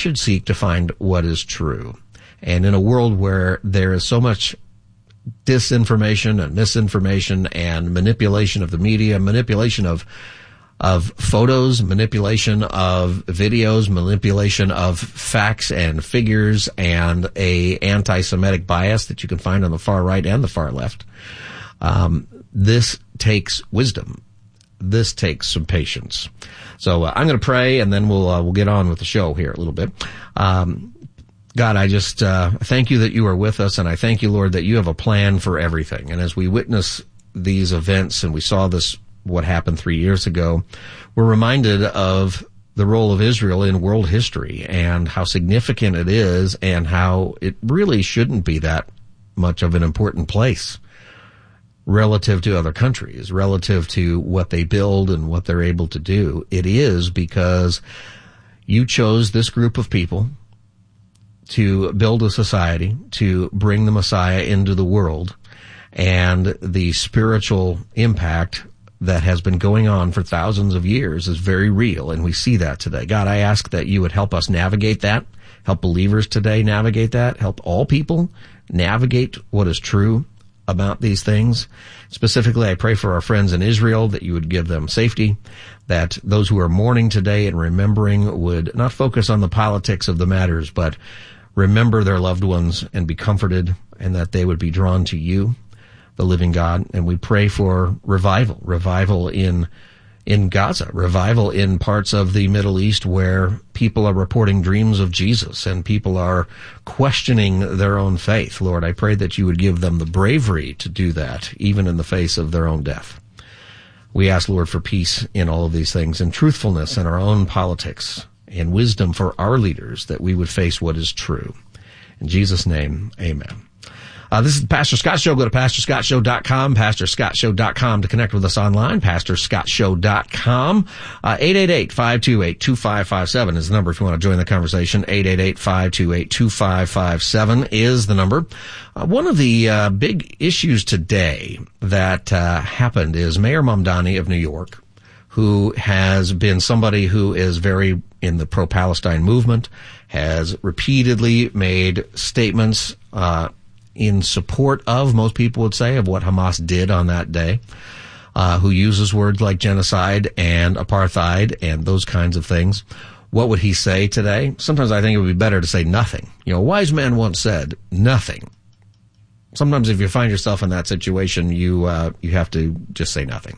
should seek to find what is true. And in a world where there is so much disinformation and misinformation and manipulation of the media, manipulation of photos, manipulation of videos, manipulation of facts and figures, and a anti-Semitic bias that you can find on the far right and the far left. This takes wisdom. This takes some patience. So I'm going to pray, and then we'll get on with the show here a little bit. God, I just thank you that you are with us, and I thank you, Lord, that you have a plan for everything. And as we witness these events, and we saw this, what happened 3 years ago, we're reminded of the role of Israel in world history and how significant it is, and how it really shouldn't be that much of an important place relative to other countries, relative to what they build and what they're able to do. It is because you chose this group of people to build a society, to bring the Messiah into the world, and the spiritual impact that has been going on for thousands of years is very real, and we see that today. God, I ask that you would help us navigate that, help believers today navigate that, help all people navigate what is true about these things. Specifically, I pray for our friends in Israel, that you would give them safety, that those who are mourning today and remembering would not focus on the politics of the matters, but remember their loved ones and be comforted, and that they would be drawn to you, the living God. And we pray for revival in Gaza, revival in parts of the Middle East where people are reporting dreams of Jesus and people are questioning their own faith. Lord, I pray that you would give them the bravery to do that, even in the face of their own death. We ask, Lord, for peace in all of these things, and truthfulness in our own politics, and wisdom for our leaders, that we would face what is true. In Jesus' name, amen. This is the Pastor Scott Show. Go to PastorScottShow.com, PastorScottShow.com to connect with us online, PastorScottShow.com. 888-528-2557 is the number if you want to join the conversation. 888-528-2557 is the number. One of the big issues today that happened is Mayor Mamdani of New York, who has been somebody who is very in the pro-Palestine movement, has repeatedly made statements in support of, most people would say, of what Hamas did on that day, who uses words like genocide and apartheid and those kinds of things. What would he say today? Sometimes I think it would be better to say nothing. You know, a wise man once said, nothing. Sometimes if you find yourself in that situation, you have to just say nothing.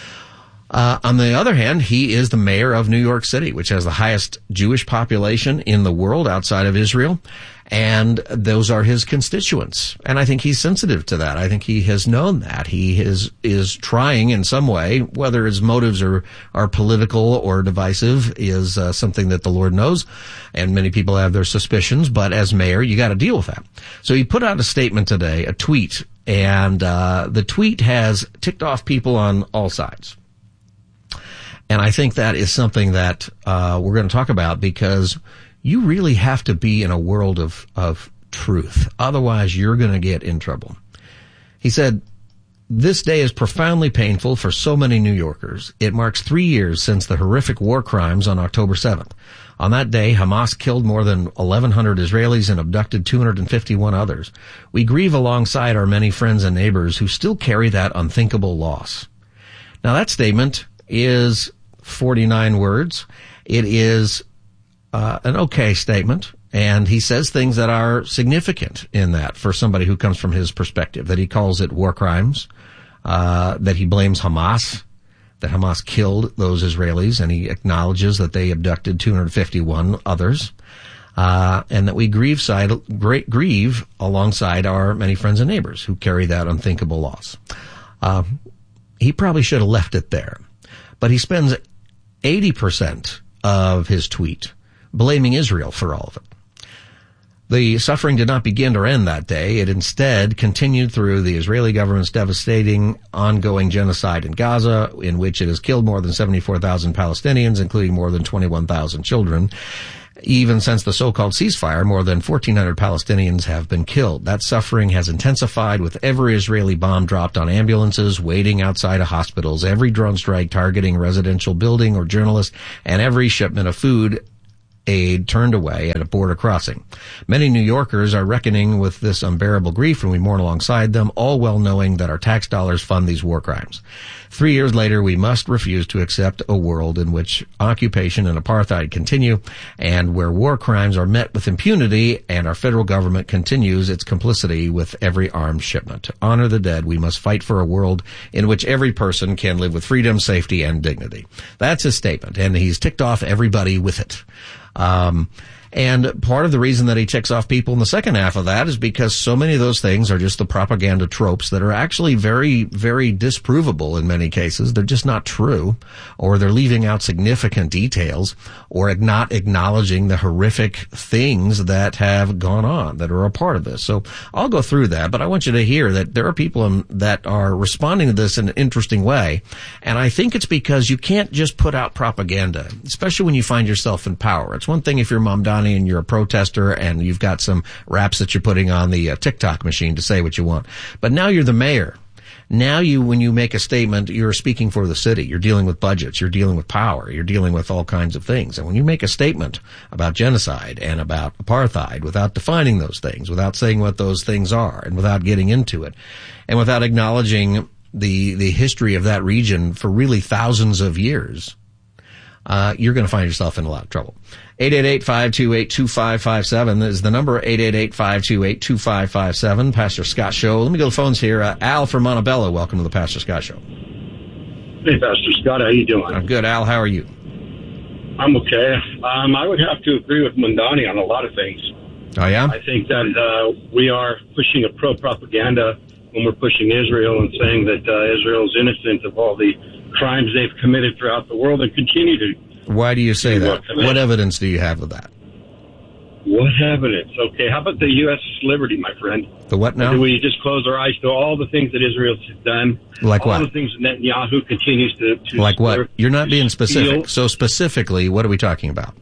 On the other hand, he is the mayor of New York City, which has the highest Jewish population in the world outside of Israel, and those are his constituents. And I think he's sensitive to that. I think he has known that. He is trying in some way, whether his motives are political or divisive is something that the Lord knows, and many people have their suspicions, but as mayor, you got to deal with that. So he put out a statement today, a tweet, and the tweet has ticked off people on all sides. And I think that is something that we're going to talk about, because you really have to be in a world of truth. Otherwise, you're going to get in trouble. He said, "This day is profoundly painful for so many New Yorkers. It marks 3 years since the horrific war crimes on October 7th. On that day, Hamas killed more than 1,100 Israelis and abducted 251 others. We grieve alongside our many friends and neighbors who still carry that unthinkable loss." Now, that statement is 49 words. It is an okay statement, and he says things that are significant in that for somebody who comes from his perspective, that he calls it war crimes, that he blames Hamas, that Hamas killed those Israelis, and he acknowledges that they abducted 251 others, and that we grieve alongside our many friends and neighbors who carry that unthinkable loss. He probably should have left it there. But he spends 80% of his tweet blaming Israel for all of it. The suffering did not begin or end that day. It instead continued through the Israeli government's devastating ongoing genocide in Gaza, in which it has killed more than 74,000 Palestinians, including more than 21,000 children. Even since the so-called ceasefire, more than 1,400 Palestinians have been killed. That suffering has intensified with every Israeli bomb dropped on ambulances waiting outside of hospitals, every drone strike targeting residential building or journalists, and every shipment of food aid turned away at a border crossing. Many New Yorkers are reckoning with this unbearable grief, and we mourn alongside them, all well knowing that our tax dollars fund these war crimes. 3 years later, we must refuse to accept a world in which occupation and apartheid continue, and where war crimes are met with impunity, and our federal government continues its complicity with every armed shipment. To honor the dead, we must fight for a world in which every person can live with freedom, safety, and dignity. That's his statement, and he's ticked off everybody with it. And part of the reason that he ticks off people in the second half of that is because so many of those things are just the propaganda tropes that are actually very, very disprovable in many cases. They're just not true, or they're leaving out significant details, or not acknowledging the horrific things that have gone on that are a part of this. So I'll go through that, but I want you to hear that there are people that are responding to this in an interesting way. And I think it's because you can't just put out propaganda, especially when you find yourself in power. It's one thing if you're Mamdani and you're a protester and you've got some raps that you're putting on the TikTok machine to say what you want. But now you're the mayor. Now when you make a statement, you're speaking for the city. You're dealing with budgets. You're dealing with power. You're dealing with all kinds of things. And when you make a statement about genocide and about apartheid without defining those things, without saying what those things are, and without getting into it, and without acknowledging the history of that region for really thousands of years, you're going to find yourself in a lot of trouble. 888-528-2557 is the number, 888-528-2557. Pastor Scott Show. Let me go to the phones here. Al from Montebello, welcome to the Pastor Scott Show. Hey, Pastor Scott, how you doing? I'm good, Al. How are you? I'm okay. I would have to agree with Mamdani on a lot of things. Oh, yeah? I think that we are pushing a pro-propaganda when we're pushing Israel and saying that Israel is innocent of all the crimes they've committed throughout the world and continue to. Why do you say that? What evidence do you have of that? What evidence? Okay, how about the U.S. liberty, my friend? The what now? Do we just close our eyes to all the things that Israel's done? Like all what? All the things that Netanyahu continues to like what? You're not being specific. steal. So specifically, what are we talking about?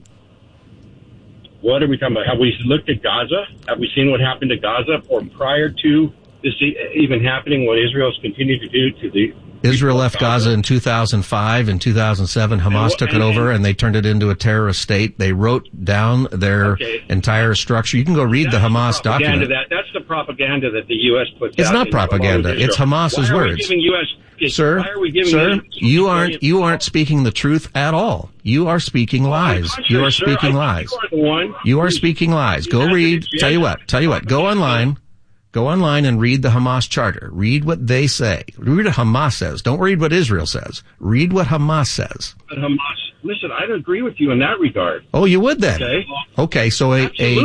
What are we talking about? Have we looked at Gaza? Have we seen what happened to Gaza? Or prior to this even happening, what Israel's continued to do to the... Israel left Gaza in 2005. In 2007, Hamas took it over, and they turned it into a terrorist state. They wrote down their entire structure. You can go read the Hamas document. That's the propaganda that the U.S. puts out. It's not propaganda. It's Hamas's words. Sir, you aren't speaking the truth at all. You are speaking lies. You are speaking lies. You are speaking lies. Go read. Tell you what. Go online. Go online and read the Hamas charter. Read what they say. Read what Hamas says. Don't read what Israel says. Read what Hamas says. But Hamas, listen, I don't agree with you in that regard. Oh, you would then? Okay, so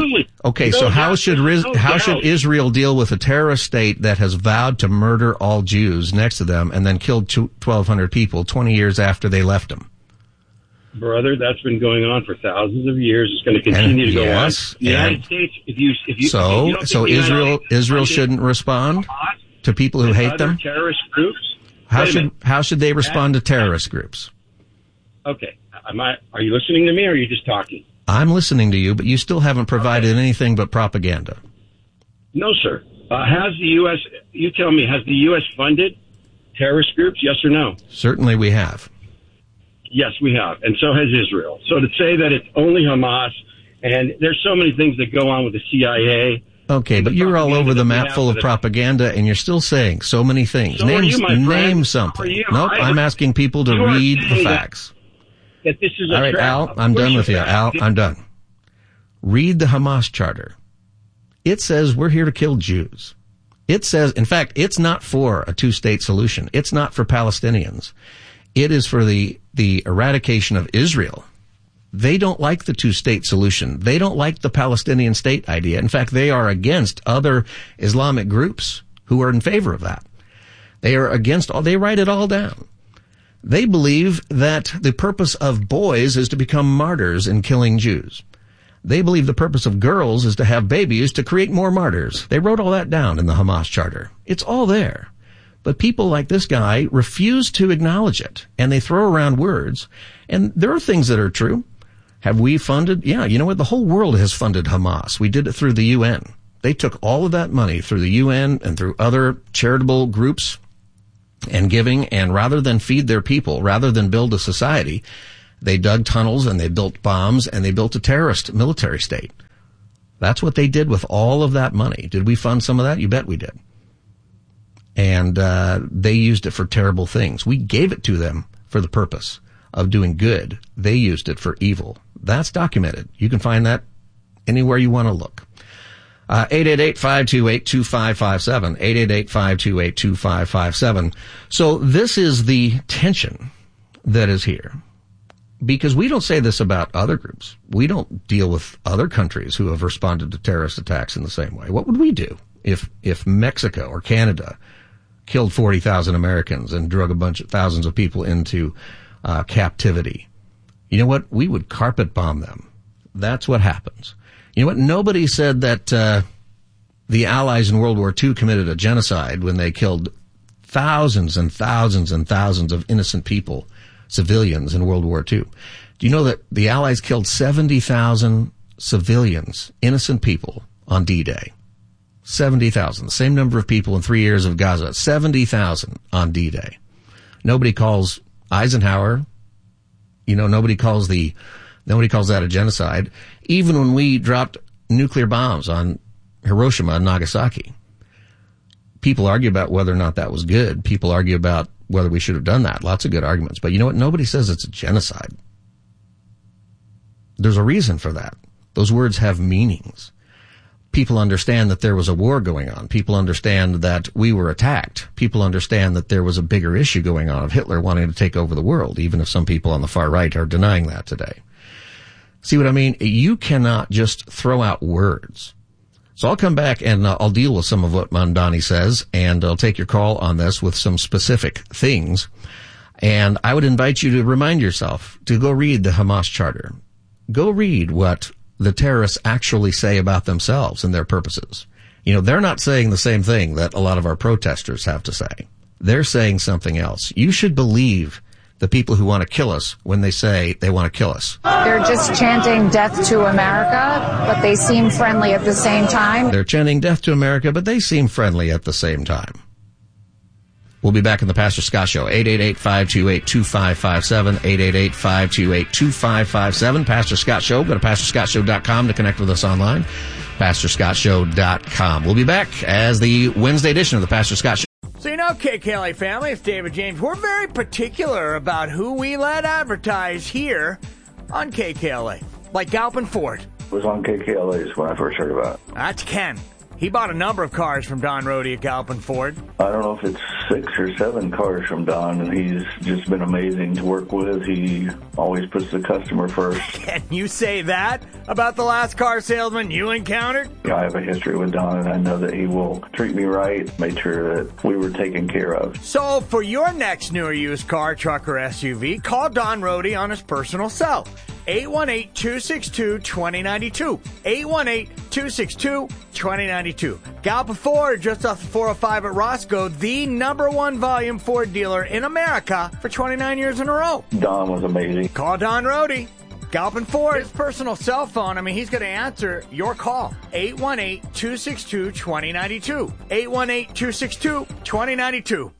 how should Israel deal with a terrorist state that has vowed to murder all Jews next to them and then killed 1,200 people 20 years after they left them? Brother, that's been going on for thousands of years. It's going to continue to go on. The United States, Israel shouldn't respond to people who hate them? Terrorist groups? How should they respond to terrorist groups? Okay. Are you listening to me or are you just talking? I'm listening to you, but you still haven't provided anything but propaganda. No, sir. Has the U.S., you tell me, has the U.S. funded terrorist groups? Yes or no? Certainly we have. Yes, we have, and so has Israel. So to say that it's only Hamas, and there's so many things that go on with the CIA. Okay, but you're all over the map full of propaganda, and you're still saying so many things. Name something. Nope, I'm asking people to read the facts. That this is all right, Al, I'm done with you. Al, I'm done. Read the Hamas charter. It says we're here to kill Jews. It says, in fact, it's not for a two-state solution. It's not for Palestinians. It is for the eradication of Israel. They don't like the two-state solution. They don't like the Palestinian state idea. In fact, they are against other Islamic groups who are in favor of that. They are against all, they write it all down. They believe that the purpose of boys is to become martyrs in killing Jews. They believe the purpose of girls is to have babies to create more martyrs. They wrote all that down in the Hamas charter. It's all there. But people like this guy refuse to acknowledge it, and they throw around words. And there are things that are true. Have we funded? Yeah, you know what? The whole world has funded Hamas. We did it through the UN. They took all of that money through the UN and through other charitable groups and giving, and rather than feed their people, rather than build a society, They dug tunnels and they built bombs and they built a terrorist military state. That's what they did with all of that money. Did we fund some of that? You bet we did. And they used it for terrible things. We gave it to them for the purpose of doing good. They used it for evil. That's documented. You can find that anywhere you want to look. 888-528-2557. 888-528-2557. So this is the tension that is here. Because we don't say this about other groups. We don't deal with other countries who have responded to terrorist attacks in the same way. What would we do if Mexico or Canada killed 40,000 Americans and drug thousands of people into captivity? You know what? We would carpet bomb them. That's what happens. You know what? Nobody said that the Allies in World War II committed a genocide when they killed thousands and thousands and thousands of innocent people, civilians in World War II. Do you know that the Allies killed 70,000 civilians, innocent people, on D-Day? 70,000. The same number of people in 3 years of Gaza. 70,000 on D-Day. Nobody calls Eisenhower, nobody calls that a genocide. Even when we dropped nuclear bombs on Hiroshima and Nagasaki, people argue about whether or not that was good. People argue about whether we should have done that. Lots of good arguments. But you know what? Nobody says it's a genocide. There's a reason for that. Those words have meanings. People understand that there was a war going on. People understand that we were attacked. People understand that there was a bigger issue going on of Hitler wanting to take over the world, even if some people on the far right are denying that today. See what I mean? You cannot just throw out words. So I'll come back and I'll deal with some of what Mamdani says, and I'll take your call on this with some specific things. And I would invite you to remind yourself to go read the Hamas Charter. Go read what the terrorists actually say about themselves and their purposes. They're not saying the same thing that a lot of our protesters have to say. They're saying something else. You should believe the people who want to kill us when they say they want to kill us. They're just chanting death to America, but they seem friendly at the same time. They're chanting death to America, but they seem friendly at the same time. We'll be back in the Pastor Scott Show. 888-528-2557. 888-528-2557. Pastor Scott Show. Go to PastorScottShow.com to connect with us online. PastorScottShow.com. We'll be back as the Wednesday edition of the Pastor Scott Show. So KKLA family, it's David James. We're very particular about who we let advertise here on KKLA, like Galpin Ford. It was on KKLA's when I first heard about it. That's Ken. He bought a number of cars from Don Rohde at Galpin Ford. I don't know if it's 6 or 7 cars from Don, and he's just been amazing to work with. He always puts the customer first. Can you say that about the last car salesman you encountered? I have a history with Don, and I know that he will treat me right, make sure that we were taken care of. So for your next new or used car, truck, or SUV, call Don Rohde on his personal cell. 818-262-2092. 818-262-2092. Galpin Ford, just off the 405 at Roscoe, the #1 volume Ford dealer in America for 29 years in a row. Don was amazing. Call Don Rohde. Galpin Ford, his personal cell phone. He's going to answer your call. 818-262-2092. 818-262-2092.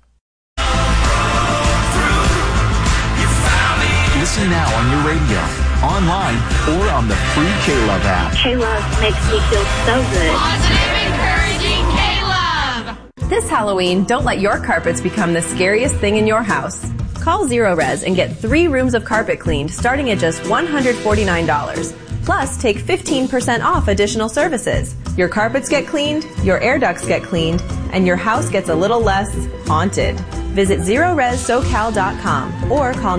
Listen now on your radio, online, or on the free K-Love app. K-Love makes me feel so good. Positive, encouraging K-Love. This Halloween, don't let your carpets become the scariest thing in your house. Call Zero Res and get 3 rooms of carpet cleaned starting at just $149. Plus, take 15% off additional services. Your carpets get cleaned, your air ducts get cleaned, and your house gets a little less haunted. Visit ZeroResSoCal.com or call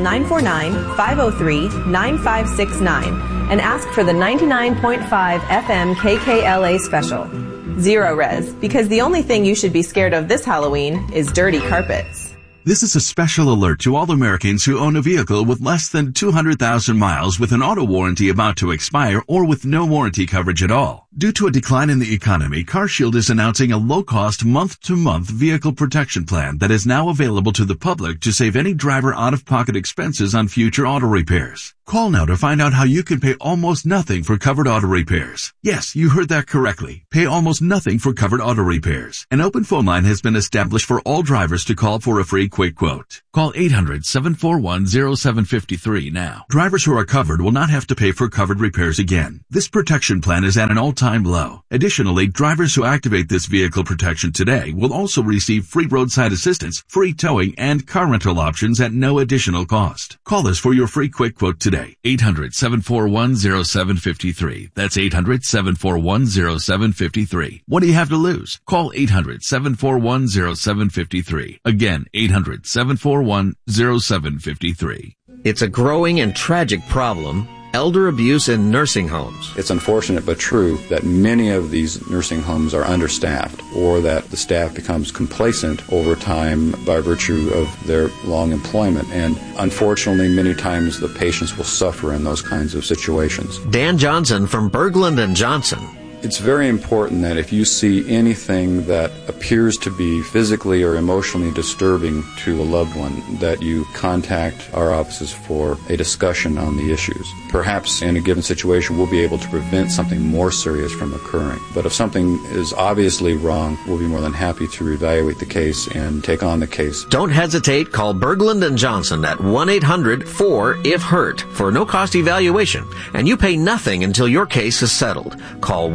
949-503-9569 and ask for the 99.5 FM KKLA special. Zero Res, because the only thing you should be scared of this Halloween is dirty carpets. This is a special alert to all Americans who own a vehicle with less than 200,000 miles with an auto warranty about to expire or with no warranty coverage at all. Due to a decline in the economy, CarShield is announcing a low-cost month-to-month vehicle protection plan that is now available to the public to save any driver out-of-pocket expenses on future auto repairs. Call now to find out how you can pay almost nothing for covered auto repairs. Yes, you heard that correctly. Pay almost nothing for covered auto repairs. An open phone line has been established for all drivers to call for a free quote. quick quote. Call 800-741-0753 now. Drivers who are covered will not have to pay for covered repairs again. This protection plan is at an all-time low. Additionally, drivers who activate this vehicle protection today will also receive free roadside assistance, free towing, and car rental options at no additional cost. Call us for your free quick quote today. 800-741-0753. That's 800-741-0753. What do you have to lose? Call 800-741-0753. Again, 800-741-0753. It's a growing and tragic problem. Elder abuse in nursing homes. It's unfortunate but true that many of these nursing homes are understaffed, or that the staff becomes complacent over time by virtue of their long employment. And unfortunately, many times the patients will suffer in those kinds of situations. Dan Johnson from Berglund and Johnson. It's very important that if you see anything that appears to be physically or emotionally disturbing to a loved one, that you contact our offices for a discussion on the issues. Perhaps in a given situation, we'll be able to prevent something more serious from occurring. But if something is obviously wrong, we'll be more than happy to reevaluate the case and take on the case. Don't hesitate. Call Berglund and Johnson at 1-800-4-IF-HURT for a no-cost evaluation, and you pay nothing until your case is settled. Call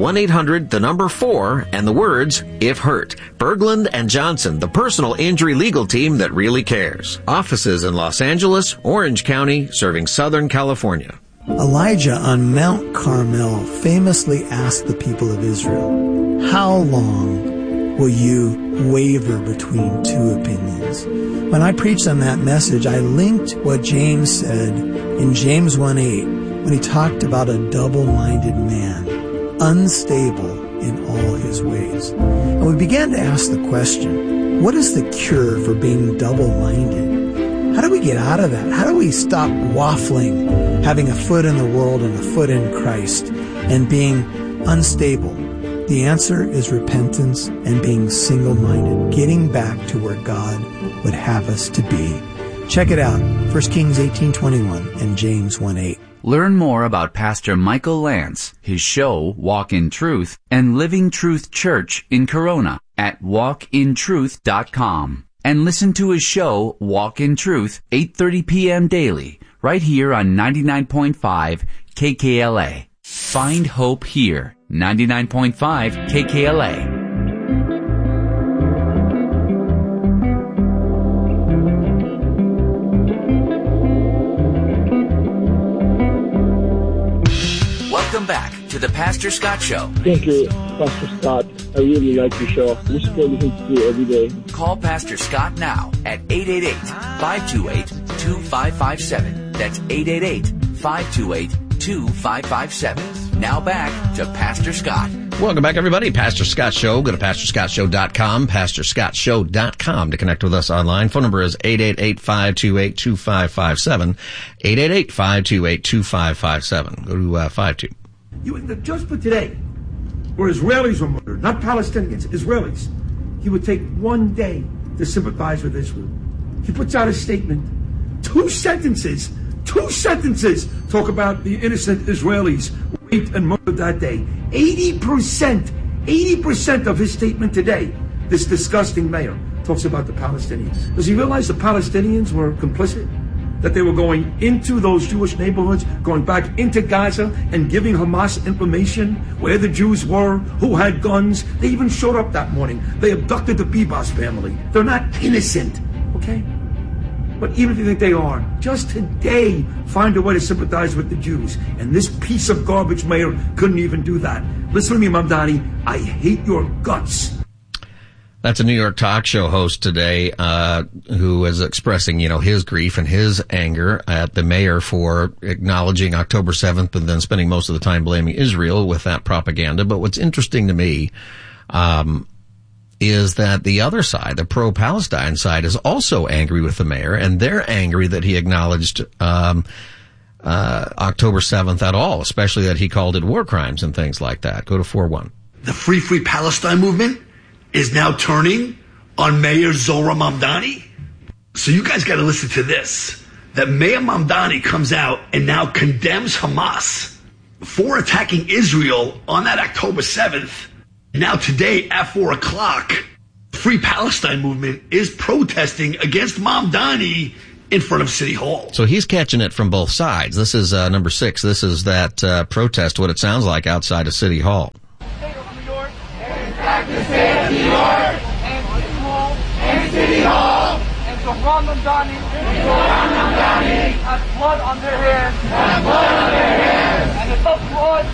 1-800-4 and the words "if hurt." Berglund and Johnson, the personal injury legal team that really cares. Offices in Los Angeles, Orange County, serving Southern California. Elijah on Mount Carmel famously asked the people of Israel, "How long will you waver between two opinions?" When I preached on that message, I linked what James said in James 1:8 when he talked about a double-minded man, unstable in all his ways. And we began to ask the question, what is the cure for being double-minded? How do we get out of that? How do we stop waffling, having a foot in the world and a foot in Christ, and being unstable? The answer is repentance and being single-minded, getting back to where God would have us to be. Check it out, 1 Kings 18:21 and James 1:8. Learn more about Pastor Michael Lance, his show, Walk in Truth, and Living Truth Church in Corona at walkintruth.com. And listen to his show, Walk in Truth, 8:30 p.m. daily, right here on 99.5 KKLA. Find hope here, 99.5 KKLA. Welcome back to the Pastor Scott Show. Thank you, Pastor Scott. I really like your show. We should listen to you every day. Call Pastor Scott now at 888-528-2557. That's 888-528-2557. Now back to Pastor Scott. Welcome back, everybody. Pastor Scott Show. Go to PastorScottShow.com, PastorScottShow.com to connect with us online. Phone number is 888-528-2557, 888-528-2557. Go to 52. Just for today, where Israelis were murdered, not Palestinians, Israelis, he would take one day to sympathize with Israel. He puts out a statement. Two sentences talk about the innocent Israelis raped and murdered that day. 80% of his statement today, this disgusting mayor, talks about the Palestinians. Does he realize the Palestinians were complicit? That they were going into those Jewish neighborhoods, going back into Gaza and giving Hamas information where the Jews were, who had guns. They even showed up that morning. They abducted the Bibas family. They're not innocent, okay? But even if you think they are, just today find a way to sympathize with the Jews. And this piece of garbage mayor couldn't even do that. Listen to me, Mamdani. I hate your guts. That's a New York talk show host today, who is expressing, his grief and his anger at the mayor for acknowledging October 7th and then spending most of the time blaming Israel with that propaganda. But what's interesting to me, is that the other side, the pro-Palestine side, is also angry with the mayor, and they're angry that he acknowledged, October 7th at all, especially that he called it war crimes and things like that. Go to 4-1. The Free Palestine movement is now turning on Mayor Zohran Mamdani. So you guys got to listen to this. That Mayor Mamdani comes out and now condemns Hamas for attacking Israel on that October 7th. Now today at 4 o'clock, Free Palestine movement is protesting against Mamdani in front of City Hall. So he's catching it from both sides. This is number 6. This is that protest, what it sounds like outside of City Hall. And City Hall. And Zohran Mamdani has blood on their hands. And it's up to us.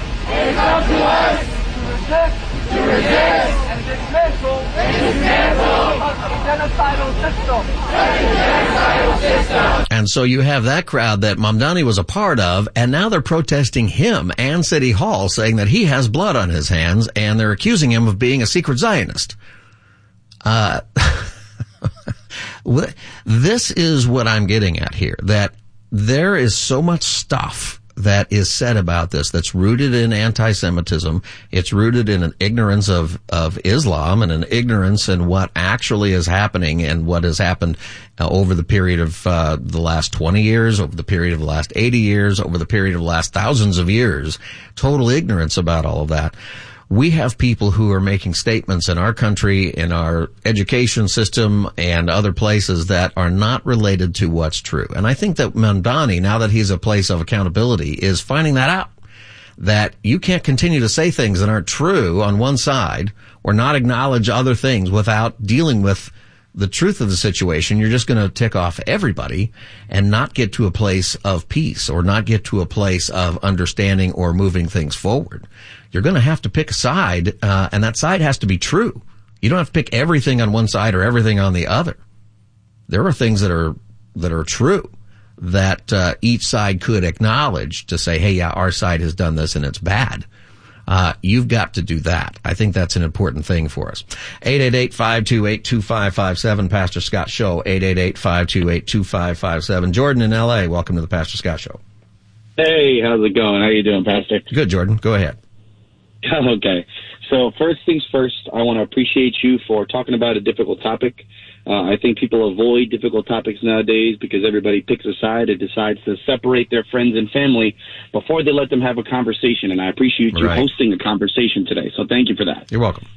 To resist. And dismantle. The genocidal system. And so you have that crowd that Mamdani was a part of, and now they're protesting him and City Hall, saying that he has blood on his hands, and they're accusing him of being a secret Zionist. This is what I'm getting at here, that there is so much stuff that is said about this that's rooted in anti-Semitism. It's rooted in an ignorance of Islam and an ignorance in what actually is happening and what has happened over the period of the last 20 years, over the period of the last 80 years, over the period of the last thousands of years. Total ignorance about all of that. We have people who are making statements in our country, in our education system, and other places that are not related to what's true. And I think that Mamdani, now that he's a place of accountability, is finding that out. That you can't continue to say things that aren't true on one side, or not acknowledge other things without dealing with the truth of the situation. You're just going to tick off everybody and not get to a place of peace, or not get to a place of understanding or moving things forward. You're going to have to pick a side, and that side has to be true. You don't have to pick everything on one side or everything on the other. There are things that are true that each side could acknowledge to say, hey, yeah, our side has done this and it's bad. You've got to do that. I think that's an important thing for us. 888-528-2557, Pastor Scott Show, 888-528-2557. Jordan in L.A., welcome to the Pastor Scott Show. Hey, how's it going? How you doing, Pastor? Good, Jordan. Go ahead. Okay. So first things first, I want to appreciate you for talking about a difficult topic. I think people avoid difficult topics nowadays because everybody picks a side and decides to separate their friends and family before they let them have a conversation. And I appreciate you hosting a conversation today. So thank you for that. You're welcome.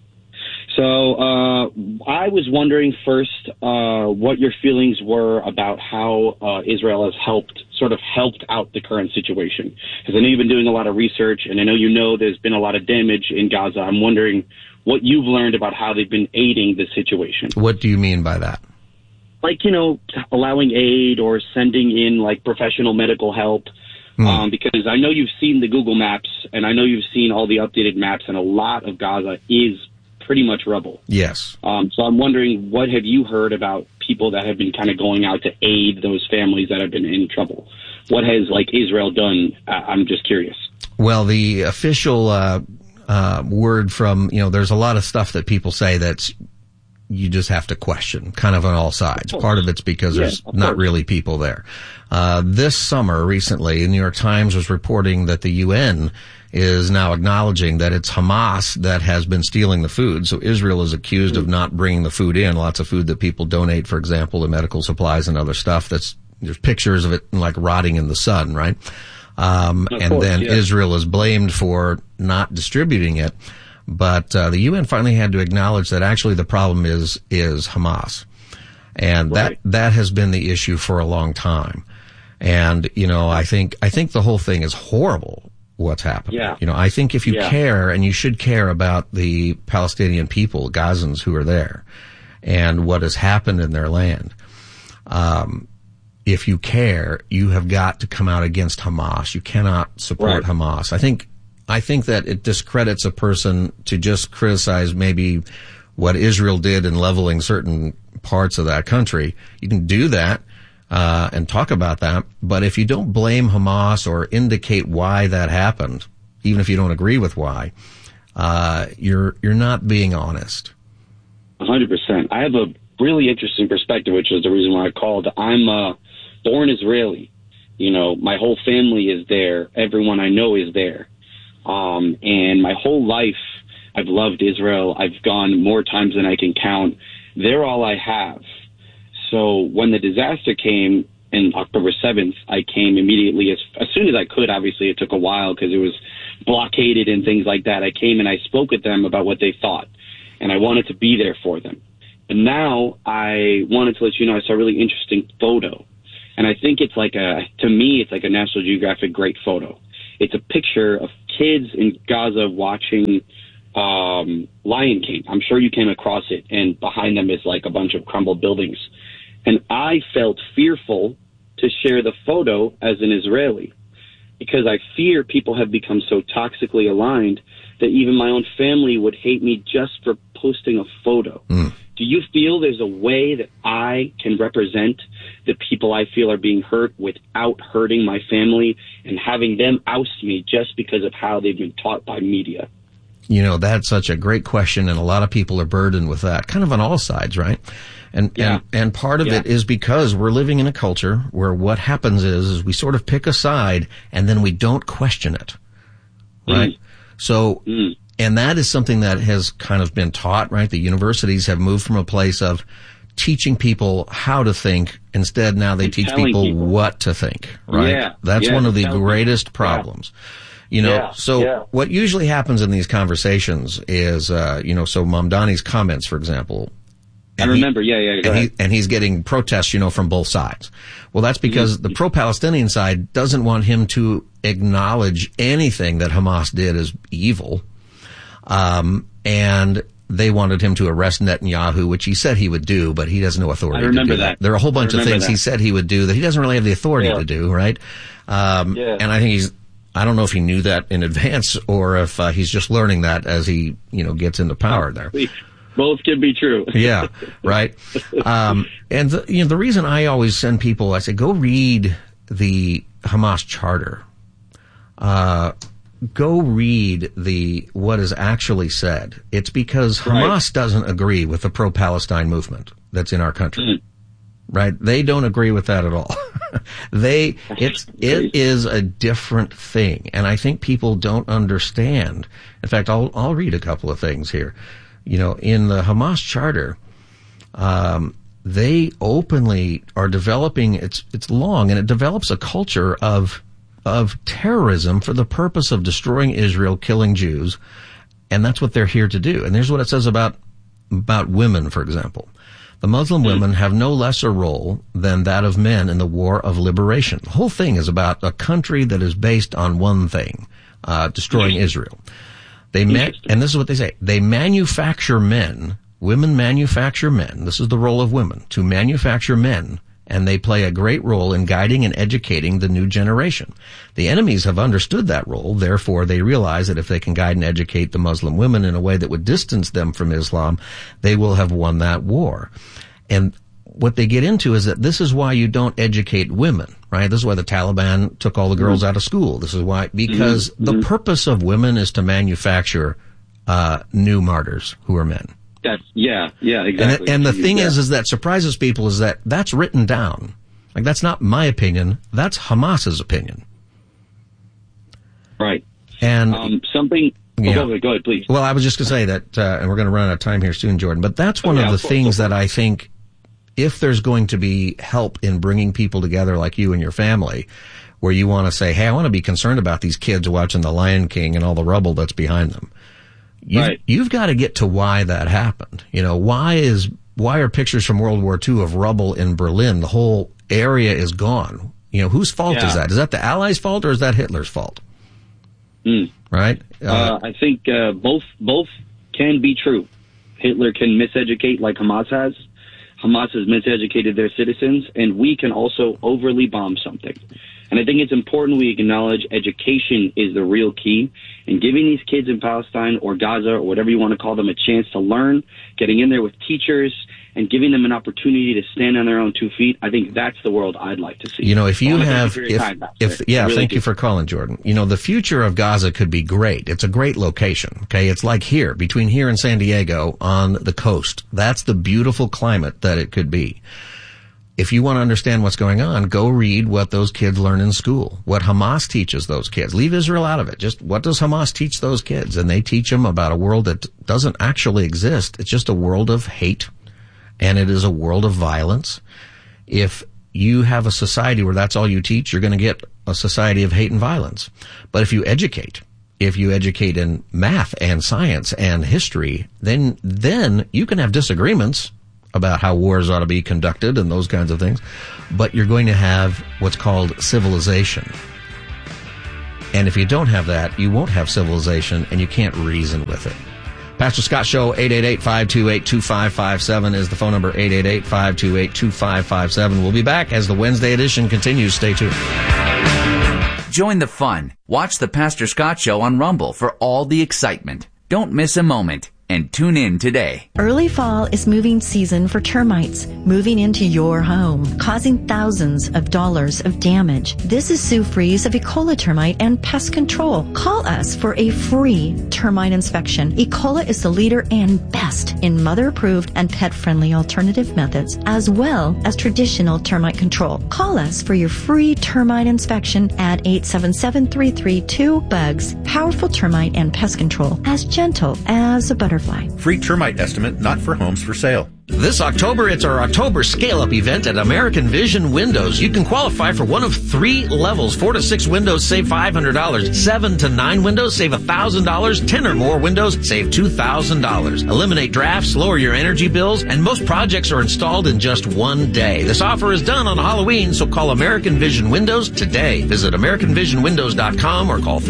So I was wondering first what your feelings were about how Israel has helped out the current situation. Because I know you've been doing a lot of research, and I know there's been a lot of damage in Gaza. I'm wondering what you've learned about how they've been aiding the situation. What do you mean by that? Like, allowing aid or sending in, like, professional medical help. Because I know you've seen the Google Maps, and I know you've seen all the updated maps, and a lot of Gaza is pretty much rubble. Yes. So I'm wondering, what have you heard about people that have been kind of going out to aid those families that have been in trouble? What has, Israel done? I'm just curious. Well, the official word from, there's a lot of stuff that people say that's you just have to question, kind of on all sides. Part of it's because there's not really people there. This summer, recently, the New York Times was reporting that the UN is now acknowledging that it's Hamas that has been stealing the food. So Israel is accused of not bringing the food in. Lots of food that people donate, for example, to medical supplies and other stuff. There's pictures of it rotting in the sun, right? Israel is blamed for not distributing it. But the UN finally had to acknowledge that actually the problem is Hamas. And that has been the issue for a long time. And, I think the whole thing is horrible, what's happened. Yeah. I think if you care, and you should care about the Palestinian people, Gazans who are there, and what has happened in their land, if you care, you have got to come out against Hamas. You cannot support Hamas. I think that it discredits a person to just criticize maybe what Israel did in leveling certain parts of that country. You can do that and talk about that, but if you don't blame Hamas or indicate why that happened, even if you don't agree with why, you're not being honest. 100%. I have a really interesting perspective, which is the reason why I called. I'm born Israeli. My whole family is there. Everyone I know is there. And my whole life, I've loved Israel. I've gone more times than I can count. They're all I have. So when the disaster came in October 7th, I came immediately as soon as I could. Obviously, it took a while because it was blockaded and things like that. I came and I spoke with them about what they thought. and I wanted to be there for them. And now I wanted to let you know I saw a really interesting photo. And I think it's to me, it's like a National Geographic great photo. It's a picture of kids in Gaza watching Lion King. I'm sure you came across it, and behind them is like a bunch of crumbled buildings. And I felt fearful to share the photo as an Israeli, because I fear people have become so toxically aligned that even my own family would hate me just for posting a photo. Do you feel there's a way that I can represent the people I feel are being hurt without hurting my family and having them oust me just because of how they've been taught by media? You know, that's such a great question, and a lot of people are burdened with that, kind of on all sides, right? And part of it is because we're living in a culture where what happens is we sort of pick a side and then we don't question it, right? So, and that is something that has kind of been taught, right? The universities have moved from a place of teaching people how to think. Instead, now they teach people what to think, right? Yeah. That's one of the greatest problems. You know, what usually happens in these conversations is, so Mamdani's comments, for example. I remember, and he's getting protests, from both sides. Well, that's because the pro-Palestinian side doesn't want him to acknowledge anything that Hamas did as evil. And they wanted him to arrest Netanyahu, which he said he would do, but he has no authority to do that. There are a whole bunch of things he said he would do that he doesn't really have the authority to do, right? And I think I don't know if he knew that in advance or if he's just learning that as he, gets into power there. Both can be true. Yeah, right. And the reason I always send people, I say, go read the Hamas charter. Go read what is actually said. It's because Hamas doesn't agree with the pro-Palestine movement that's in our country. Right? They don't agree with that at all. It is a different thing. And I think people don't understand. In fact, I'll read a couple of things here. In the Hamas charter, they openly are developing, it's long, and it develops a culture of terrorism for the purpose of destroying Israel, killing Jews, and that's what they're here to do. And here's what it says about women, for example. The Muslim women have no lesser role than that of men in the war of liberation. The whole thing is about a country that is based on one thing, destroying Israel. And this is what they say. They manufacture men. Women manufacture men. This is the role of women, to manufacture men. And they play a great role in guiding and educating the new generation. The enemies have understood that role. Therefore, they realize that if they can guide and educate the Muslim women in a way that would distance them from Islam, they will have won that war. And what they get into is that this is why you don't educate women, right? This is why the Taliban took all the girls out of school. This is why, because the purpose of women is to manufacture new martyrs who are men. Exactly. And the thing is that surprises people is that that's written down. Like, that's not my opinion. That's Hamas's opinion. Right. And go ahead, please. Well, I was just going to say that, and we're going to run out of time here soon, Jordan, but that's one of the things that I think, if there's going to be help in bringing people together like you and your family, where you want to say, hey, I want to be concerned about these kids watching The Lion King and all the rubble that's behind them. You've got to get to why that happened. Why are pictures from World War II of rubble in Berlin? The whole area is gone. Whose fault is that? Is that the Allies' fault or is that Hitler's fault? Right? I think both can be true. Hitler can miseducate like Hamas has. Hamas has miseducated their citizens, and we can also overly bomb something. And I think it's important we acknowledge education is the real key. And giving these kids in Palestine or Gaza or whatever you want to call them a chance to learn, getting in there with teachers, and giving them an opportunity to stand on their own 2 feet, I think that's the world I'd like to see. Thank you for calling, Jordan. The future of Gaza could be great. It's a great location. Okay. It's like between here and San Diego on the coast. That's the beautiful climate that it could be. If you want to understand what's going on, go read what those kids learn in school, what Hamas teaches those kids. Leave Israel out of it. Just what does Hamas teach those kids? And they teach them about a world that doesn't actually exist. It's just a world of hate, and it is a world of violence. If you have a society where that's all you teach, you're going to get a society of hate and violence. But if you educate if you educate in math and science and history, then you can have disagreements about how wars ought to be conducted and those kinds of things, but you're going to have what's called civilization. And if you don't have that, you won't have civilization, and you can't reason with it. Pastor Scott Show, 888-528-2557 is the phone number, 888-528-2557. We'll be back as the Wednesday edition continues. Stay tuned. Join the fun. Watch the Pastor Scott Show on Rumble for all the excitement. Don't miss a moment. And tune in today. Early fall is moving season for termites, moving into your home, causing thousands of dollars of damage. This is Sue Fries of Ecola Termite and Pest Control. Call us for a free termite inspection. Ecola is the leader and best in mother-approved and pet-friendly alternative methods, as well as traditional termite control. Call us for your free termite inspection at 877-332-BUGS. Powerful termite and pest control, as gentle as a butterfly. Free termite estimate not for homes for sale. This October, it's our October Scale-Up event at American Vision Windows. You can qualify for one of 3 levels. 4 to 6 windows, save $500. 7 to 9 windows, save $1,000. 10 or more windows, save $2,000. Eliminate drafts, lower your energy bills, and most projects are installed in just one day. This offer is done on Halloween, so call American Vision Windows today. Visit AmericanVisionWindows.com or call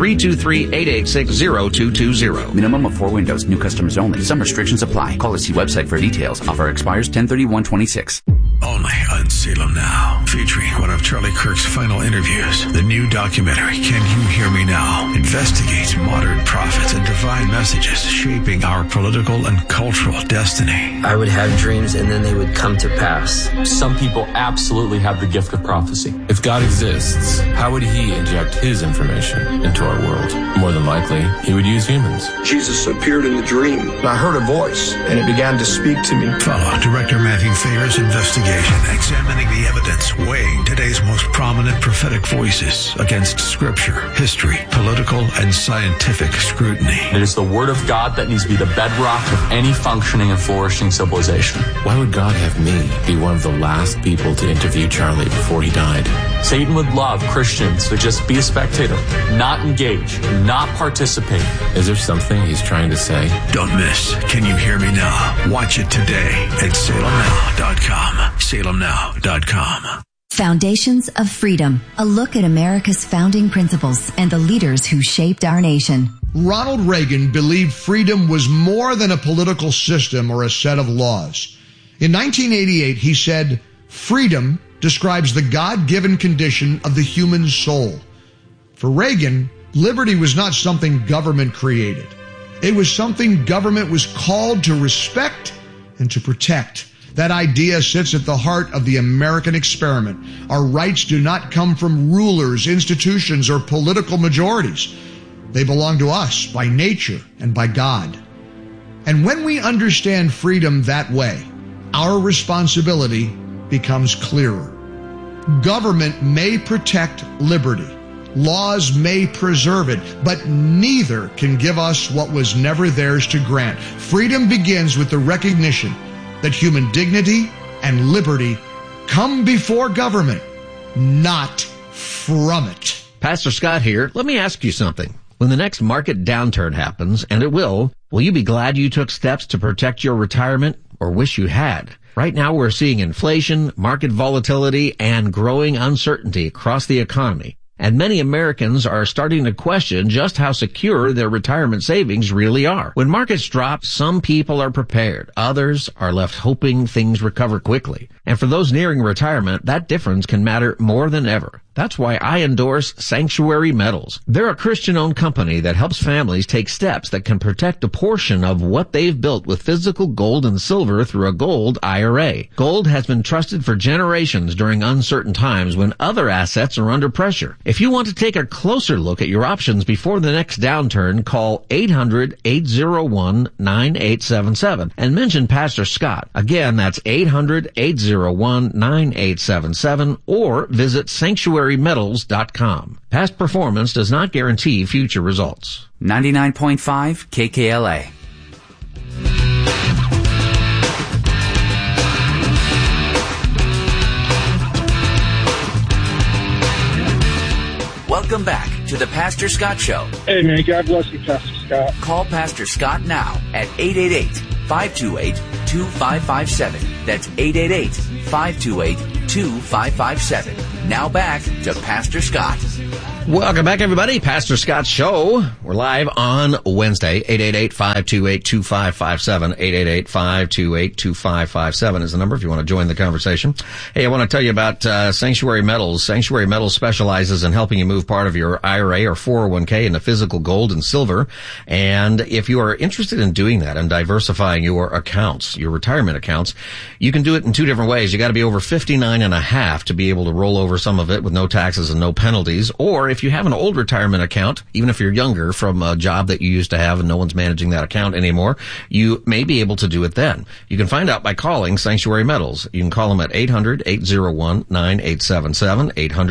323-886-0220. Minimum of 4 windows. New customers only. Some restrictions apply. Call or see website for details. Offer expires 10/31/26. Only on Salem Now, featuring one of Charlie Kirk's final interviews. The new documentary, Can You Hear Me Now?, investigates modern prophets and divine messages shaping our political and cultural destiny. I would have dreams and then they would come to pass. Some people absolutely have the gift of prophecy. If God exists, how would he inject his information into our world? More than likely, he would use humans. Jesus appeared in the dream, and I heard a voice, and it began to speak to me. Follow Director Matthew Thayer's investigation, examining the evidence, weighing today's most prominent prophetic voices against scripture, history, political, and scientific scrutiny. It is the word of God that needs to be the bedrock of any functioning and flourishing civilization. Why would God have me be one of the last people to interview Charlie before he died? Satan would love Christians to just be a spectator, not engage, not participate. Is there something he's trying to say? Don't miss Can You Hear Me Now? Watch it today at SalemNow.com. SalemNow.com. Foundations of Freedom, a look at America's founding principles and the leaders who shaped our nation. Ronald Reagan believed freedom was more than a political system or a set of laws. In 1988, he said, "Freedom describes the God-given condition of the human soul." For Reagan, liberty was not something government created. It was something government was called to respect and to protect. That idea sits at the heart of the American experiment. Our rights do not come from rulers, institutions, or political majorities. They belong to us by nature and by God. And when we understand freedom that way, our responsibility becomes clearer. Government may protect liberty. Laws may preserve it, but neither can give us what was never theirs to grant. Freedom begins with the recognition that human dignity and liberty come before government, not from it. Pastor Scott here. Let me ask you something. When the next market downturn happens, and it will you be glad you took steps to protect your retirement or wish you had? Right now we're seeing inflation, market volatility, and growing uncertainty across the economy. And many Americans are starting to question just how secure their retirement savings really are. When markets drop, some people are prepared. Others are left hoping things recover quickly. And for those nearing retirement, that difference can matter more than ever. That's why I endorse Sanctuary Metals. They're a Christian-owned company that helps families take steps that can protect a portion of what they've built with physical gold and silver through a gold IRA. Gold has been trusted for generations during uncertain times when other assets are under pressure. If you want to take a closer look at your options before the next downturn, call 800-801-9877 and mention Pastor Scott. Again, that's 800-801-9877 or visit SanctuaryMetals.com. Past performance does not guarantee future results. 99.5 KKLA. Welcome back to the Pastor Scott Show. Hey, man, God bless you, Pastor Scott. Call Pastor Scott now at 888-528-2557. That's 888-528-2557. Now back to Pastor Scott. Welcome back, everybody. Pastor Scott Show. We're live on Wednesday. 888-528-2557. 888-528-2557 is the number if you want to join the conversation. Hey, I want to tell you about Sanctuary Metals. Sanctuary Metals specializes in helping you move part of your IRA or 401k into physical gold and silver. And if you are interested in doing that and diversifying your accounts, your retirement accounts, you can do it in two different ways. You got to be over 59 and a half to be able to roll over some of it with no taxes and no penalties. Or if you have an old retirement account, even if you're younger from a job that you used to have and no one's managing that account anymore, you may be able to do it then. You can find out by calling Sanctuary Metals. You can call them at 800-801-9877,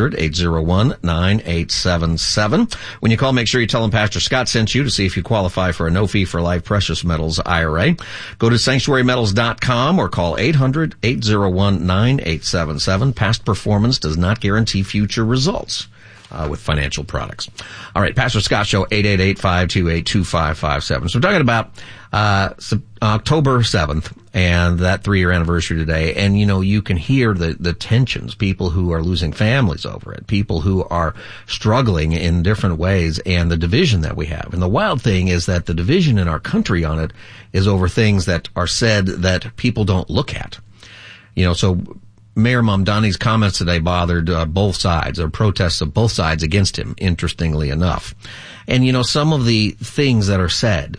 800-801-9877. When you call, make sure you tell them Pastor Scott sent you to see if you qualify for a no-fee for life precious metals IRA. Go to sanctuarymetals.com or call 800-801-9877. Past performance does not guarantee future results with financial products. All right, Pastor Scott Show, 888-528-2557. So we're talking about October 7th and that 3-year anniversary today. And, you know, you can hear the tensions, people who are losing families over it, people who are struggling in different ways, and the division that we have. And the wild thing is that the division in our country on it is over things that are said that people don't look at. You know, so Mayor Mamdani's comments today bothered both sides, or protests of both sides against him, interestingly enough. And, you know, some of the things that are said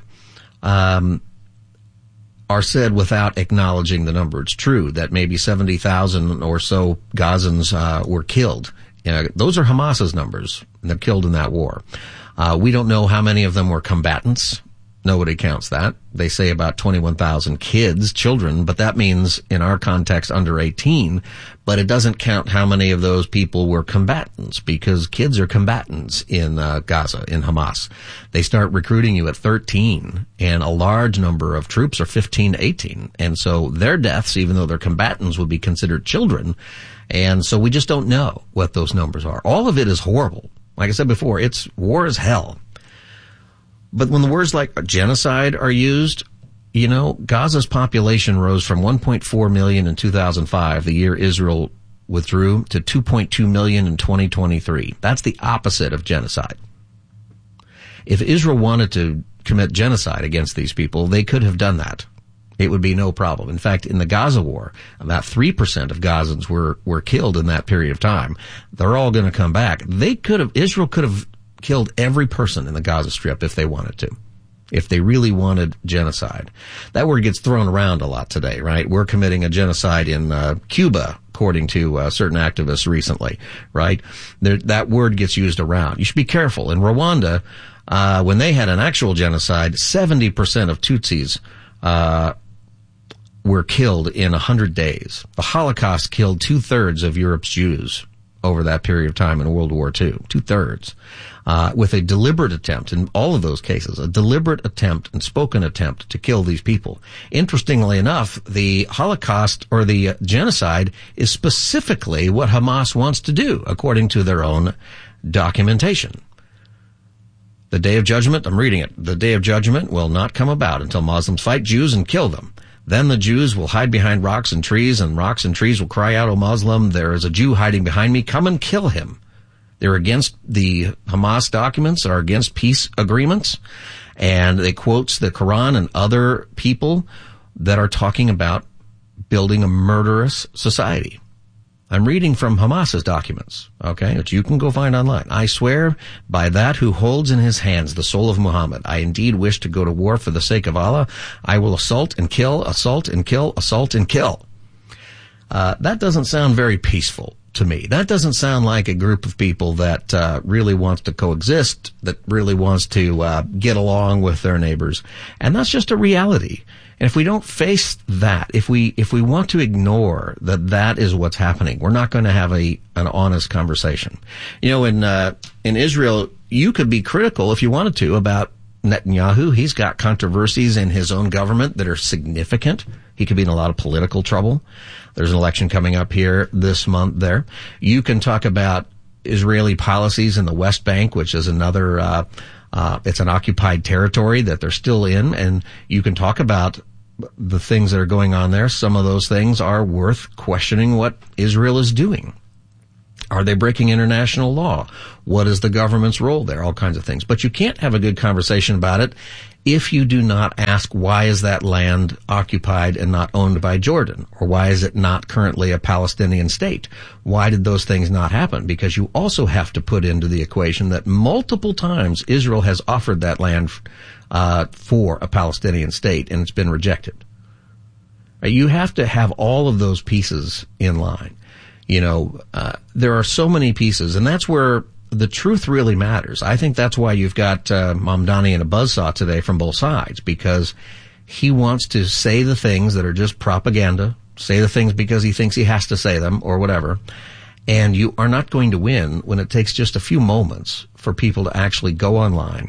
without acknowledging the number. It's true that maybe 70,000 or so Gazans were killed. Those are Hamas's numbers. They're killed in that war. We don't know how many of them were combatants. Nobody counts that. They say about 21,000 children, but that means in our context under 18, but it doesn't count how many of those people were combatants, because kids are combatants in Gaza, in Hamas. They start recruiting you at 13, and a large number of troops are 15 to 18. And so their deaths, even though they're combatants, would be considered children. And so we just don't know what those numbers are. All of it is horrible. Like I said before, war is hell. But when the words like genocide are used, you know, Gaza's population rose from 1.4 million in 2005, the year Israel withdrew, to 2.2 million in 2023. That's the opposite of genocide. If Israel wanted to commit genocide against these people, they could have done that. It would be no problem. In fact, in the Gaza war, about 3% of Gazans were killed in that period of time. They're all going to come back. Israel could have killed every person in the Gaza Strip if they wanted to, if they really wanted genocide. That word gets thrown around a lot today, right? We're committing a genocide in Cuba, according to certain activists recently, right? That word gets used around. You should be careful. In Rwanda, when they had an actual genocide, 70% of Tutsis were killed in 100 days. The Holocaust killed 2/3 of Europe's Jews over that period of time in World War II. 2/3. With a deliberate attempt, in all of those cases, a deliberate attempt and spoken attempt to kill these people. Interestingly enough, the Holocaust, or the genocide, is specifically what Hamas wants to do, according to their own documentation. The day of judgment, I'm reading it, the day of judgment will not come about until Muslims fight Jews and kill them. Then the Jews will hide behind rocks and trees, and rocks and trees will cry out, O Muslim, there is a Jew hiding behind me, come and kill him. They're against the Hamas documents, are against peace agreements, and they quotes the Quran and other people that are talking about building a murderous society. I'm reading from Hamas's documents, okay, that you can go find online. I swear by that who holds in his hands the soul of Muhammad, I indeed wish to go to war for the sake of Allah. I will assault and kill, assault and kill, assault and kill. That doesn't sound very peaceful to me. That doesn't sound like a group of people that really wants to coexist, that really wants to get along with their neighbors. And that's just a reality. And if we don't face that, if we want to ignore that is what's happening, we're not going to have an honest conversation. You know, in Israel, you could be critical if you wanted to about Netanyahu. He's got controversies in his own government that are significant. He could be in a lot of political trouble. There's an election coming up here this month there. You can talk about Israeli policies in the West Bank, which is another, it's an occupied territory that they're still in, and you can talk about the things that are going on there. Some of those things are worth questioning what Israel is doing. Are they breaking international law? What is the government's role there? All kinds of things. But you can't have a good conversation about it if you do not ask, why is that land occupied and not owned by Jordan? Or why is it not currently a Palestinian state? Why did those things not happen? Because you also have to put into the equation that multiple times Israel has offered that land for a Palestinian state, and it's been rejected. You have to have all of those pieces in line. There are so many pieces, and that's where the truth really matters. I think that's why you've got Mamdani in a buzzsaw today from both sides, because he wants to say the things that are just propaganda, say the things because he thinks he has to say them or whatever, and you are not going to win when it takes just a few moments for people to actually go online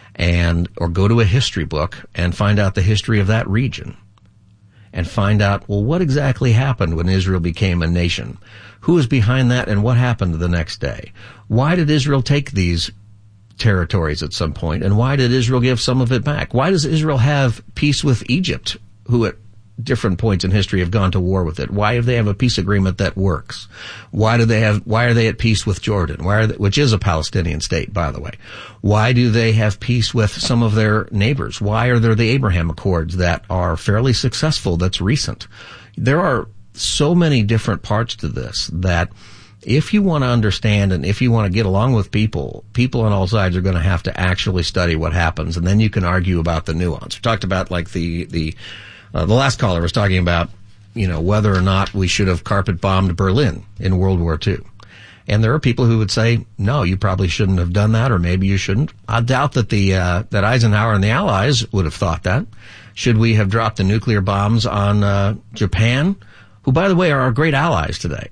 or go to a history book and find out the history of that region. And find out, well, what exactly happened when Israel became a nation? Who was behind that, and what happened the next day? Why did Israel take these territories at some point, and why did Israel give some of it back? Why does Israel have peace with Egypt, who at different points in history have gone to war with it? Why do they have a peace agreement that works? Why are they at peace with Jordan? Which is a Palestinian state, by the way? Why do they have peace with some of their neighbors? Why are there the Abraham Accords that are fairly successful, that's recent? There are so many different parts to this that if you want to understand and if you want to get along with people on all sides are going to have to actually study what happens, and then you can argue about the nuance. We talked about like the last caller was talking about, whether or not we should have carpet bombed Berlin in World War II. And there are people who would say, no, you probably shouldn't have done that, or maybe you shouldn't. I doubt that that Eisenhower and the Allies would have thought that. Should we have dropped the nuclear bombs on Japan, who, by the way, are our great allies today?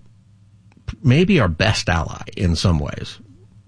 Maybe our best ally in some ways.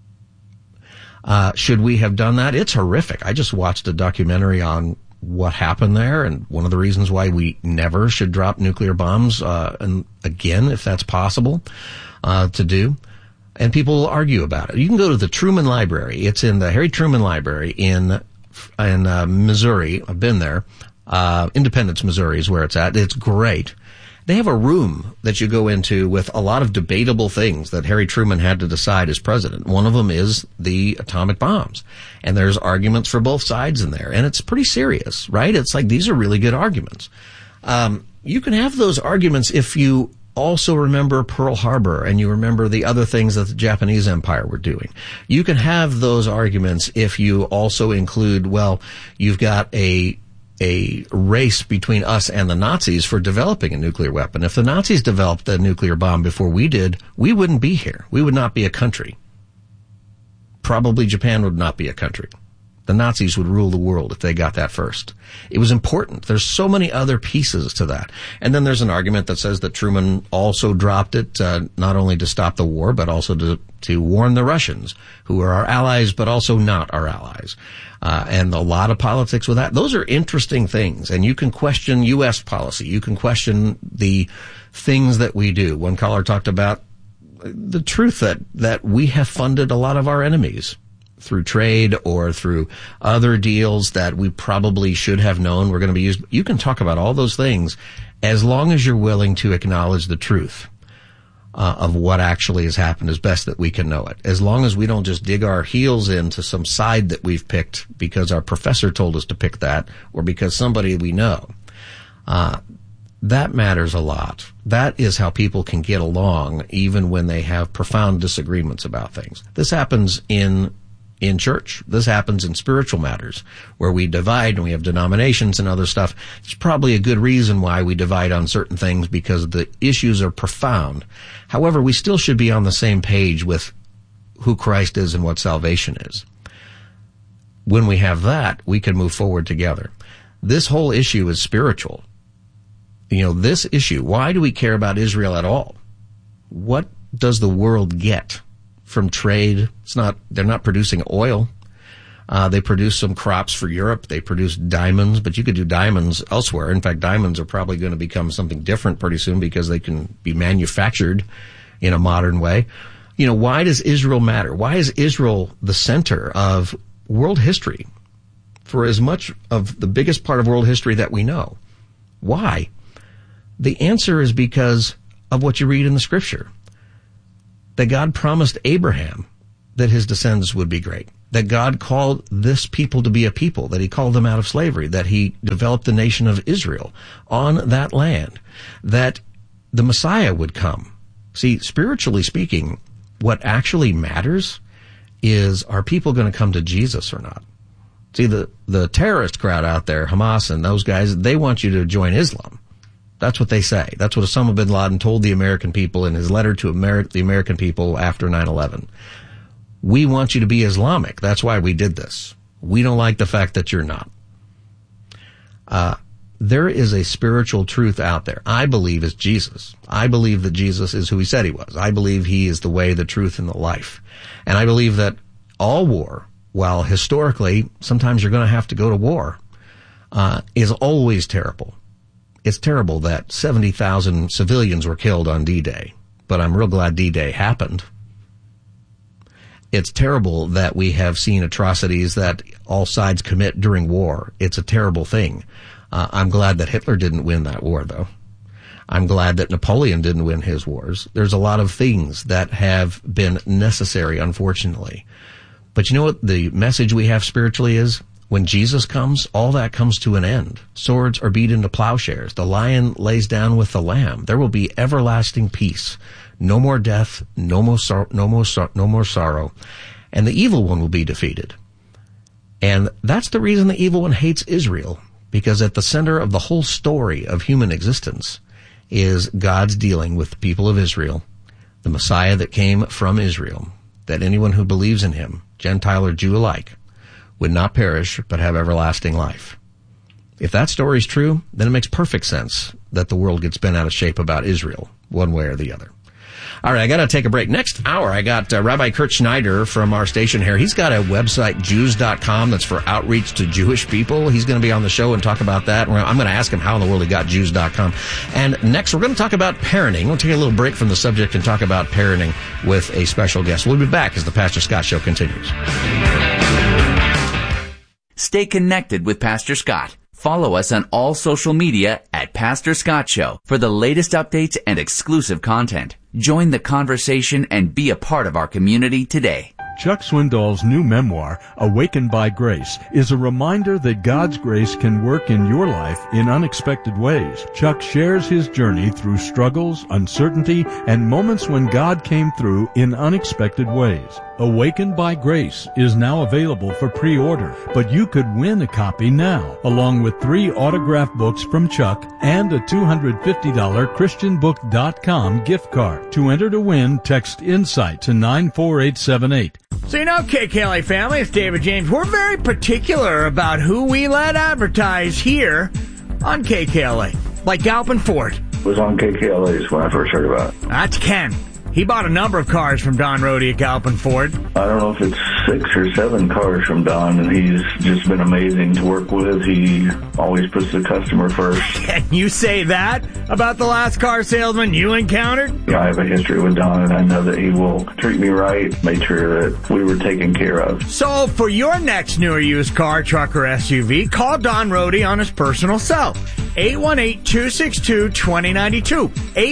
Should we have done that? It's horrific. I just watched a documentary on what happened there, and one of the reasons why we never should drop nuclear bombs, and again, if that's possible, to do. And people will argue about it. You can go to the Truman Library. It's in the Harry Truman Library in Missouri. I've been there. Independence, Missouri is where it's at. It's great. They have a room that you go into with a lot of debatable things that Harry Truman had to decide as president. One of them is the atomic bombs. And there's arguments for both sides in there. And it's pretty serious, right? It's like, these are really good arguments. You can have those arguments if you also remember Pearl Harbor and you remember the other things that the Japanese Empire were doing. You can have those arguments if you also include, well, you've got a race between us and the Nazis for developing a nuclear weapon. If the Nazis developed a nuclear bomb before we did, we wouldn't be here. We would not be a country. Probably Japan would not be a country. The Nazis would rule the world if they got that first. It was important. There's so many other pieces to that. And then there's an argument that says that Truman also dropped it, not only to stop the war, but also to warn the Russians, who are our allies, but also not our allies. And a lot of politics with that. Those are interesting things. And you can question U.S. policy. You can question the things that we do. One caller talked about the truth that we have funded a lot of our enemies through trade or through other deals that we probably should have known were going to be used. You can talk about all those things as long as you're willing to acknowledge the truth of what actually has happened as best that we can know it. As long as we don't just dig our heels into some side that we've picked because our professor told us to pick that or because somebody we know. That matters a lot. That is how people can get along even when they have profound disagreements about things. This happens in church. This happens in spiritual matters where we divide and we have denominations and other stuff. It's probably a good reason why we divide on certain things because the issues are profound. However, we still should be on the same page with who Christ is and what salvation is. When we have that, we can move forward together. This whole issue is spiritual. This issue, why do we care about Israel at all? What does the world get from trade? They're not producing oil. They produce some crops for Europe. They produce diamonds, but you could do diamonds elsewhere. In fact, diamonds are probably going to become something different pretty soon because they can be manufactured in a modern way. why does Israel matter? Why is Israel the center of world history for as much of the biggest part of world history that we know? Why? The answer is because of what you read in the scripture. That God promised Abraham that his descendants would be great. That God called this people to be a people, that he called them out of slavery, that he developed the nation of Israel on that land, that the Messiah would come. See, spiritually speaking, what actually matters is, are people going to come to Jesus or not? See, the terrorist crowd out there, Hamas and those guys, they want you to join Islam. That's what they say. That's what Osama bin Laden told the American people in his letter to the American people after 9/11. We want you to be Islamic. That's why we did this. We don't like the fact that you're not. There is a spiritual truth out there. I believe is Jesus. I believe that Jesus is who he said he was. I believe he is the way, the truth, and the life. And I believe that all war, while historically sometimes you're going to have to go to war, is always terrible. It's terrible that 70,000 civilians were killed on D-Day, but I'm real glad D-Day happened. It's terrible that we have seen atrocities that all sides commit during war. It's a terrible thing. I'm glad that Hitler didn't win that war, though. I'm glad that Napoleon didn't win his wars. There's a lot of things that have been necessary, unfortunately. But you know what the message we have spiritually is? When Jesus comes, all that comes to an end. Swords are beat into plowshares. The lion lays down with the lamb. There will be everlasting peace. No more death, no more sorrow. And the evil one will be defeated. And that's the reason the evil one hates Israel. Because at the center of the whole story of human existence is God's dealing with the people of Israel, the Messiah that came from Israel, that anyone who believes in him, Gentile or Jew alike, would not perish but have everlasting life. If that story is true, then it makes perfect sense that the world gets bent out of shape about Israel, one way or the other. All right, I got to take a break. Next hour, I got Rabbi Kurt Schneider from our station here. He's got a website, Jews.com, that's for outreach to Jewish people. He's going to be on the show and talk about that. I'm going to ask him how in the world he got Jews.com. And next, we're going to talk about parenting. We'll take a little break from the subject and talk about parenting with a special guest. We'll be back as the Pastor Scott Show continues. Stay connected with Pastor Scott. Follow us on all social media at Pastor Scott Show for the latest updates and exclusive content. Join the conversation and be a part of our community today. Chuck Swindoll's new memoir, Awakened by Grace, is a reminder that God's grace can work in your life in unexpected ways. Chuck shares his journey through struggles, uncertainty, and moments when God came through in unexpected ways. Awakened by Grace is now available for pre-order, but you could win a copy now, along with 3 autographed books from Chuck and a $250 ChristianBook.com gift card. To enter to win, text INSIGHT to 94878. So you know, KKLA family, it's David James. We're very particular about who we let advertise here on KKLA. Like Galpin Ford. Was on KKLA's when I first heard about it. That's Ken. He bought a number of cars from Don Rohde at Galpin Ford. I don't know if it's 6 or 7 cars from Don, and he's just been amazing to work with. He always puts the customer first. Can you say that about the last car salesman you encountered? Yeah, I have a history with Don, and I know that he will treat me right, make sure that we were taken care of. So for your next new or used car, truck, or SUV, call Don Rohde on his personal cell. 818-262-2092.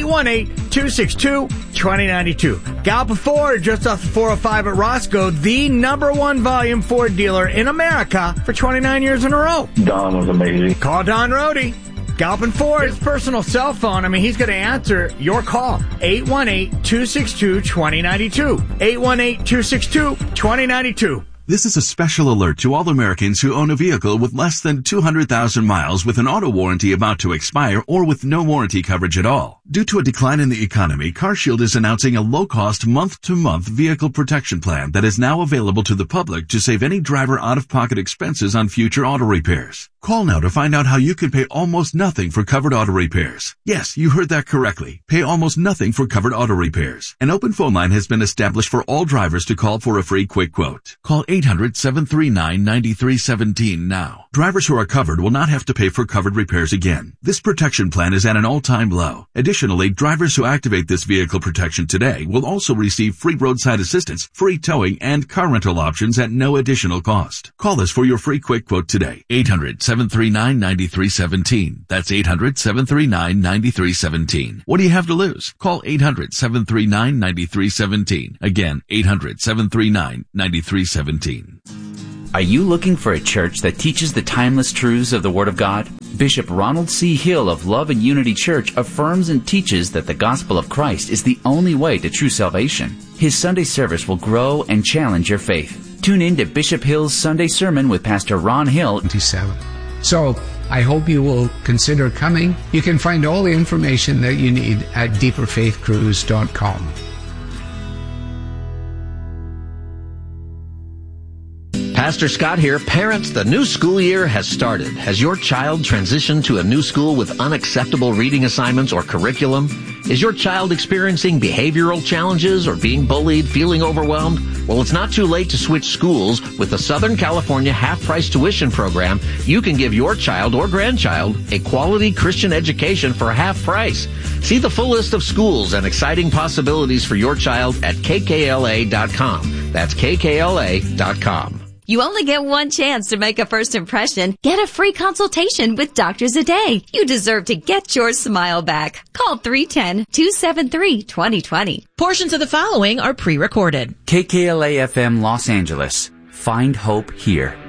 818-262-2092. Galpin Ford, just off the 405 at Roscoe, the #1 volume Ford dealer in America for 29 years in a row. Don was amazing. Call Don Rohde. Galpin Ford, his personal cell phone. I mean, he's going to answer your call. 818-262-2092. 818-262-2092. This is a special alert to all Americans who own a vehicle with less than 200,000 miles with an auto warranty about to expire or with no warranty coverage at all. Due to a decline in the economy, CarShield is announcing a low-cost month-to-month vehicle protection plan that is now available to the public to save any driver out-of-pocket expenses on future auto repairs. Call now to find out how you can pay almost nothing for covered auto repairs. Yes, you heard that correctly. Pay almost nothing for covered auto repairs. An open phone line has been established for all drivers to call for a free quick quote. Call 800-739-9317 now. Drivers who are covered will not have to pay for covered repairs again. This protection plan is at an all-time low. Additionally, Additionally, drivers who activate this vehicle protection today will also receive free roadside assistance, free towing, and car rental options at no additional cost. Call us for your free quick quote today. 800-739-9317. That's 800-739-9317. What do you have to lose? Call 800-739-9317. Again, 800-739-9317. Are you looking for a church that teaches the timeless truths of the Word of God? Bishop Ronald C. Hill of Love and Unity Church affirms and teaches that the gospel of Christ is the only way to true salvation. His Sunday service will grow and challenge your faith. Tune in to Bishop Hill's Sunday Sermon with Pastor Ron Hill. 27. So, I hope you will consider coming. You can find all the information that you need at deeperfaithcruise.com. Pastor Scott here. Parents, the new school year has started. Has your child transitioned to a new school with unacceptable reading assignments or curriculum? Is your child experiencing behavioral challenges or being bullied, feeling overwhelmed? Well, it's not too late to switch schools. With the Southern California half-price tuition program, you can give your child or grandchild a quality Christian education for half price. See the full list of schools and exciting possibilities for your child at kkla.com. That's kkla.com. You only get one chance to make a first impression. Get a free consultation with Dr. Zade. You deserve to get your smile back. Call 310-273-2020. Portions of the following are pre-recorded. KKLA FM Los Angeles. Find hope here.